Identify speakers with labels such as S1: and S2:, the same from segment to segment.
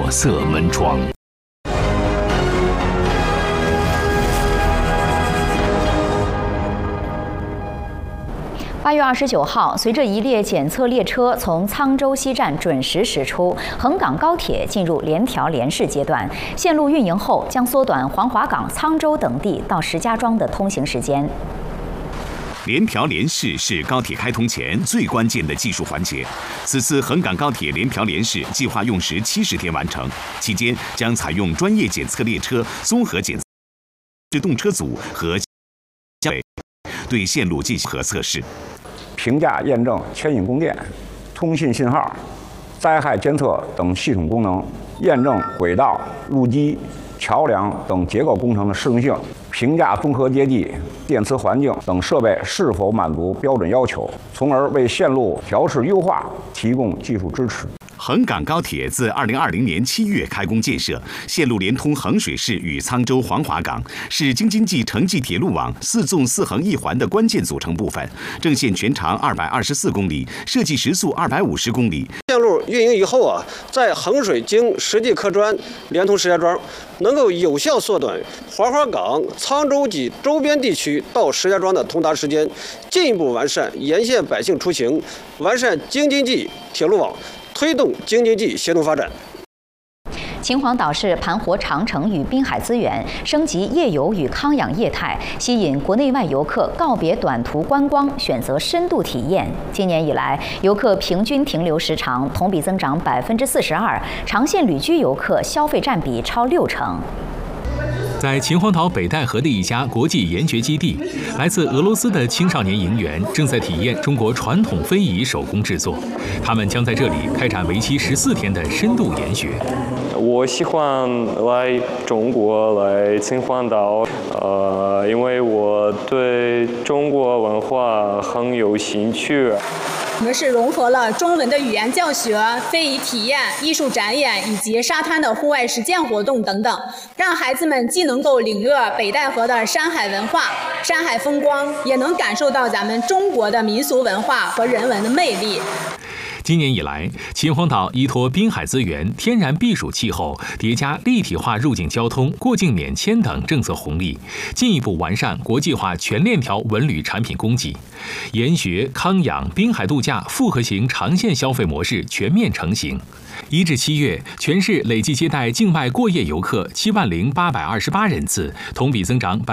S1: 墨色门窗。
S2: 8月29号，随着一列检测列车从沧州西站准时驶出，横港高铁进入联调联试阶段。线路运营后，将缩短黄骅港、沧州等地到石家庄的通行时间。
S3: 联调联试是高铁开通前最关键的技术环节。此次横港高铁联调联试计划用时70天完成，期间将采用专业检测列车综合检测动车组和对线路进行核测试。
S4: 评价验证牵引供电、通信信号、灾害监测等系统功能，验证轨道、路基、桥梁等结构工程的适用性，评价综合接地、电磁环境等设备是否满足标准要求，从而为线路调试优化提供技术支持。
S3: 横港高铁自2020年7月开工建设，线路连通衡水市与沧州黄骅港，是京津冀城际铁路网4纵4横1环的关键组成部分。正线全长224公里，设计时速250公里。
S5: 线路运营以后在衡水经实际客专连通石家庄，能够有效缩短黄骅港、沧州及周边地区到石家庄的通达时间，进一步完善沿线百姓出行，完善京津冀铁路网，推动京津冀协同发展。
S2: 秦皇岛市盘活长城与滨海资源，升级夜游与康养业态，吸引国内外游客告别短途观光，选择深度体验。今年以来，游客平均停留时长同比增长42%，长线旅居游客消费占比超60%。
S1: 在秦皇岛北戴河的一家国际研学基地，来自俄罗斯的青少年营员正在体验中国传统非遗手工制作。他们将在这里开展为期14天的深度研学。
S6: 我喜欢来中国，来秦皇岛，因为我对中国文化很有兴趣。
S7: 我们是融合了中文的语言教学、非遗体验、艺术展演以及沙滩的户外实践活动等等，让孩子们既能够领略北戴河的山海文化、山海风光，也能感受到咱们中国的民俗文化和人文的魅力。
S1: 今年以来，秦皇岛依托滨海资源、天然避暑气候，叠加立体化入境交通、过境免签等政策红利，进一步完善国际化全链条文旅产品供给，研学、康养、滨海度假复合型长线消费模式全面成型。1至7月，全市累计接待境外过夜游客70828人次，同比增长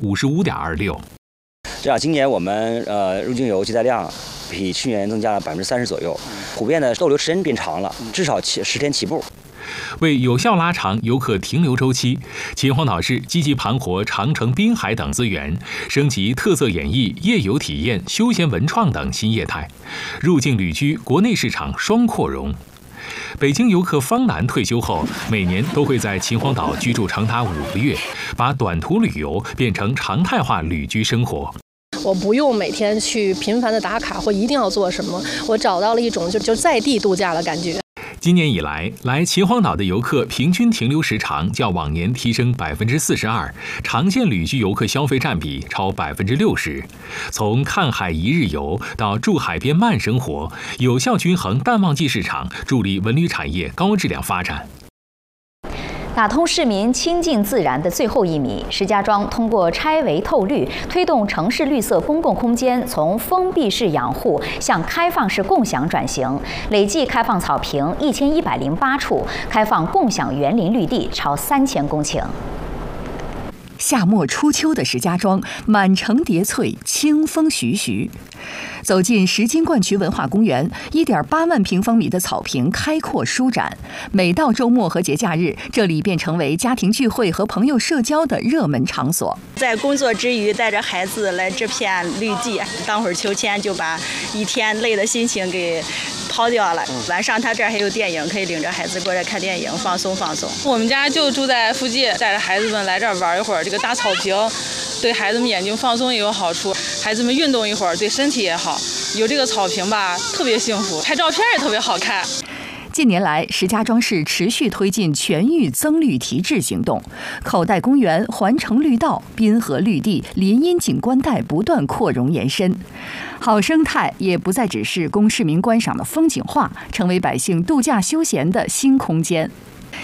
S1: 55.26%。
S8: 这样，今年我们入境游接待量比去年增加了30%左右，普遍的逗留时间变长了，至少10天起步。
S1: 为有效拉长游客停留周期，秦皇岛市积极盘活长城、滨海等资源，升级特色演艺、夜游体验、休闲文创等新业态，入境旅居、国内市场双扩容。北京游客方楠退休后，每年都会在秦皇岛居住长达5个月，把短途旅游变成常态化旅居生活。
S9: 我不用每天去频繁的打卡或一定要做什么，我找到了一种就在地度假的感觉。
S1: 今年以来，来秦皇岛的游客平均停留时长较往年提升42%，长线旅居游客消费占比超60%。从看海一日游到住海边慢生活，有效均衡淡旺季市场，助力文旅产业高质量发展。
S2: 打通市民亲近自然的最后1米，石家庄通过拆围透绿，推动城市绿色公共空间从封闭式养护向开放式共享转型，累计开放草坪1108处，开放共享园林绿地超3000公顷。
S10: 夏末初秋的石家庄，满城叠翠，清风徐徐。走进石金冠渠文化公园，1.8万平方米的草坪开阔舒展。每到周末和节假日，这里便成为家庭聚会和朋友社交的热门场所。
S11: 在工作之余，带着孩子来这片绿地，当会儿秋千，就把一天累的心情给抛掉了。晚上他这儿还有电影，可以领着孩子过来看电影，放松放松。
S12: 我们家就住在附近，带着孩子们来这儿玩一会儿。这个大草坪对孩子们眼睛放松也有好处，孩子们运动一会儿对身体也好。有这个草坪吧，特别幸福，拍照片也特别好看。
S10: 近年来，石家庄市持续推进全域增绿提质行动，口袋公园、环城绿道、滨河绿地、林荫景观带不断扩容延伸，好生态也不再只是供市民观赏的风景画，成为百姓度假休闲的新空间。